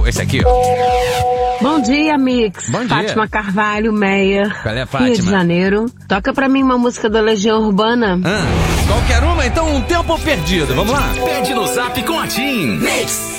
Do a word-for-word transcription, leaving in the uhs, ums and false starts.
esse aqui. Bom dia, Mix. Bom dia. Fátima Carvalho, Meyer. Qual é, Fátima? Rio de Janeiro. Toca pra mim uma música da Legião Urbana. Ah, qualquer uma, então um tempo perdido. Vamos lá. Pede no Zap com a Tim. Mix.